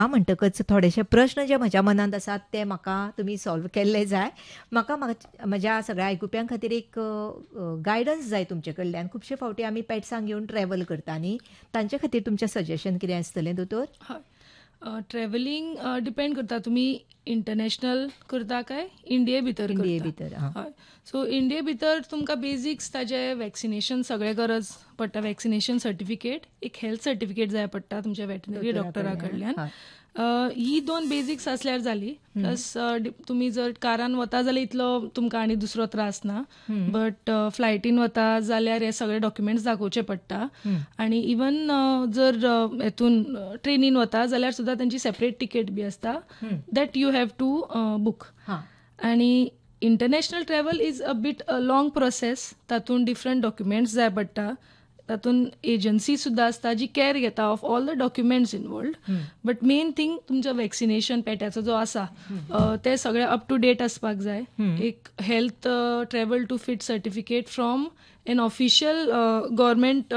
म्हणटकच थोडेशे प्रश्न जे म्हज्या मनांत आसात ते म्हाका तुमी सॉल्व केल्ले जाय. म्हाका म्हज्या सगळ्या आयकुप्यां खातीर एक गायडन्स जाय तुमचे कडल्यान. खुबशे फावटी आमी पॅट्सांक घेवन ट्रॅव्हल करता न्ही, तांचे खातीर तुमचें सजेशन कितें आसतलें दोतोर? हय. ट्रॅव्हलिंग डिपेंड करता तुमी इंटरनॅशनल करता काय इंडिये भितर इंडिये करता. भितर आं. हय. सो इंडिये भितर तुमकां बेजिक्स ताजे वॅक्सिनेशन सगळे गरज पडटा. वॅक्सिनेशन सर्टिफिकेट, एक हेल्थ सर्टिफिकेट जाय पडटा तुमच्या वेटनरी डॉक्टरा कडल्यान. हय. ही 2 बेजिक्स आसल्यार जाली. प्लस तुमी जर कारान वता जाल्यार इतलो तुमकां आनी दुसरो त्रास ना. बट फ्लायटीन वता जाल्यार हे सगळे डॉक्युमेंट्स दाखोवचे पडटा. आनी इवन जर हेतून ट्रेनीन वता जाल्यार सुद्दां तांची सेपरेट तिकेट बी आसता that you have to book. आनी international travel is a bit long process. तातूंत डिफरंट डॉक्युमेंट्स जाय पडटा. तातूंत एजन्सी सुद्दां आसता जी कॅर घेता of all the documents involved. But main thing तुमचो वॅक्सिनेशन पेट्याचो जो आसा ते सगळे अप टू डेट आसपाक जाय. एक health travel to fit certificate from an official government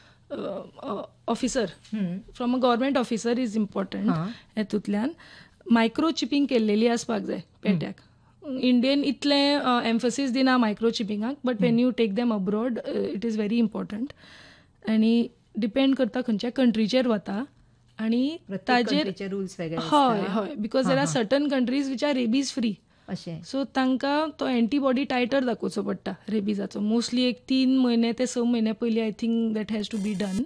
officer, from a government officer is important. हेतूंतल्यान मायक्रोचिपींग केल्लेली आसपाक जाय पेट्याक. इंडियन इतलें एम्फसीस दिना मायक्रोचिपिंगाक, but Wien you take them abroad it is very important. आनी डिपेंड करता खंयच्या कंट्रीचेर वता आनी ताजेर रुल्स वेगळे हय हय because there are certain countries which are rabies free. अशें सो तांकां तो एंटीबॉडी टायटर दाखोवचो पडटा रेबीजाचो. मोस्टली एक 3 म्हयने ते 6 म्हयने पयलीं I think that has to be done.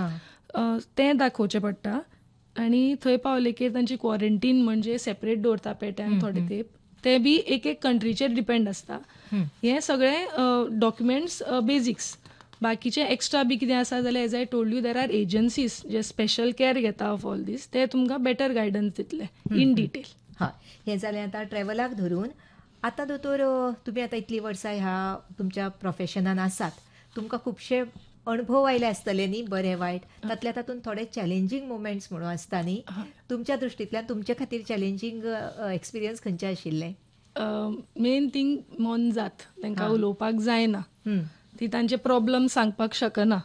तें दाखोवचें पडटा. आनी थंय पावले की तांची क्वॉरंटीन म्हणजे सेपरेट दवरता पेट्यांक थोडे तेंप. ते बी एक एक कंट्रीचेर डिपेंड आसता. हे सगळे डॉक्युमेंट्स बेजिक्स. बाकीचे एक्स्ट्रा बी कितें आसा जाल्यार age I told you there are agencies जे स्पेशल कॅर घेता ऑफ ऑल दीस. ते तुमकां बेटर गायडन्स दितले इन डिटेल. हय, हें जालें आतां ट्रॅव्हलाक धरून. आतां दोतोर तुमी आतां इतलीं वर्सां ह्या तुमच्या प्रोफेशनान आसात. तुमकां खुबशे अणभव आयले आसतले न्ही, बरे वायट. तातूंत थोडे चॅलेंजींग मोमेंट्स म्हणून आसता न्ही. तुमच्या दृश्टींतल्यान तुमचे खातीर चॅलेंजींग एक्सपिरियन्स खंयचे आशिल्ले? मेन थिंग मोनजात तांकां उलोवपाक जायना. ती तांचे प्रॉब्लम सांगपाक शकना.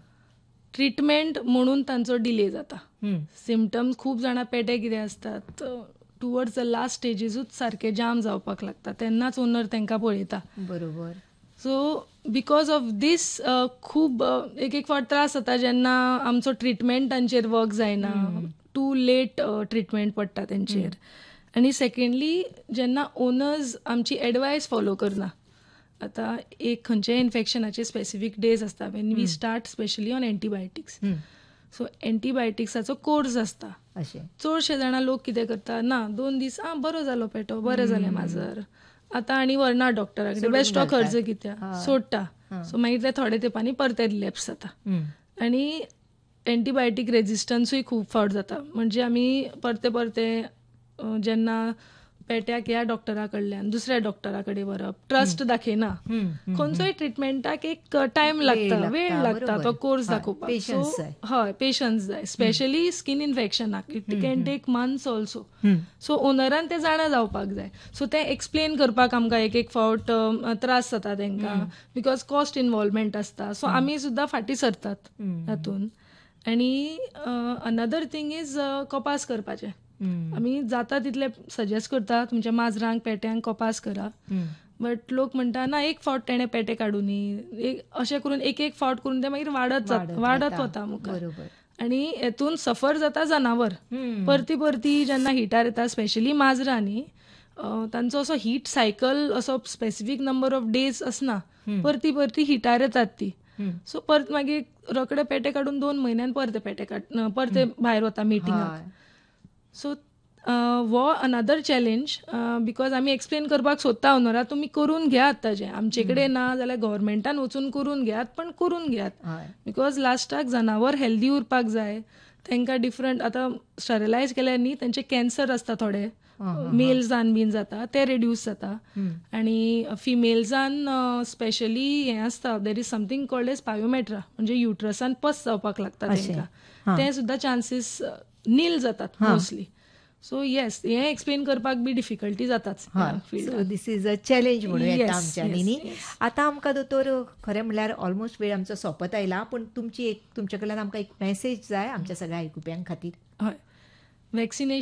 ट्रिटमेंट म्हणून तांचो डिले जाता. सिम्पटम्स खूब जाणां पेटे कितें आसतात टुवर्ड्स द लास्ट स्टेजीसूच सारके जाम जावपाक लागता. तेन्नाच ओनर तांकां पळयता. बरोबर. सो बिकॉज ऑफ दीस खूब एक फावट त्रास जाता जेन्ना आमचो ट्रिटमेंट तांचेर वर्क जायना. टू लेट ट्रिटमेंट पडटा तेंचेर. आनी सेकंडली जेन्ना ओनर्स आमची एडवायस फॉलो करना. आतां एक खंयच्याय इन्फेक्शनाचे स्पेसिफीक डेज आसता Wien we start specially on antibiotics. So एंटीबायोटिक्साचो course आसता. चडशे जाणां लोक कितें करता, ना 2 दीस बरो जालो पेटो, बरें जालें माजर, आतां आनी व्हरना डॉक्टरा कडेन, बेश्टो खर्च कित्याक, सोडटा. सो मागीर ते थोडे तेंपानी परते रिलॅप्स जाता. आनी एंटीबायोटीक रेजिस्टन्सूय खूब फावट जाता. म्हणजे आमी परते परते जेन्ना पेट्याक ह्या डॉक्टरा कडल्यान दुसऱ्या डॉक्टरा कडेन व्हरप, ट्रस्ट दाखयना. खंयचोय ट्रिटमेंटाक एक टायम लागता, वेळ लागता तो कोर्स दाखोवपाक. हय, पेशन्स जाय. Specially skin इन्फेक्शनाक it can take months also. So ओनरान ते जाणा जावपाक जाय. सो ते एक्सप्लेन करपाक आमकां एक फावट त्रास जाता तांकां, बिकॉज कॉस्ट इनवॉल्वमेंट आसता. सो आमी सुद्दां फाटीं सरतात हातून. आनी अनदर थिंग इज कपास करपाचें. आमी जाता तितले सजेस्ट करता तुमच्या माजरांक पेट्यांक कपास करा. बट लोक म्हणटा ना एक फावट तेणें पेटे काडूनी, अशें करून एक फावट करून ते मागीर वाडत वता मुखार. आनी हेतून सफर जाता जनावर. परती जेन्ना हिटार येता स्पेशली माजरांनी, तांचो असो हीट सायकल असो स्पेसिफीक नंबर ऑफ डेज आसना. परती हिटार येतात ती. सो परत मागीर रोकडे पेटे काडून 2 म्हयन्यान परते भायर वता मिटिंगाक. सो वो अनदर चॅलेंज. बिकॉज आमी एक्सप्लेन करपाक सोदता ओनराक तुमी करून घेयात ताजें, आमचे कडेन ना जाल्यार गव्हर्मेंटान वचून करून घेयात, पण करून घेयात. बिकॉज लास्टाक जनावर हेल्दी उरपाक जाय. तांकां डिफरंट आतां स्टरलायज केल्यार न्ही तांचे कॅन्सर आसता थोडे मेल्सांन बीन जाता, ते रिड्यूस जाता. आनी फिमेल्सांन स्पेशली हें आसता, there is something called age pyometra, म्हणजे युट्रसान पस जावपाक लागता तांकां. ते सुद्दां चान्सीस नील जातात मोस्टली. सो येस, हें एक्सप्लेन करपाक बी डिफिकल्टी जाताच. So this is a challenge म्हणून येता आमच्यांनी न्ही. आतां आमकां दोतोर खरें म्हणल्यार ऑलमोस्ट वेळ आमचो सोंपत आयला, पूण तुमचे कडल्यान आमकां एक मॅसेज जाय आमच्या सगळ्या आयकुप्यां खातीर. हय, वॅक्सिनेशन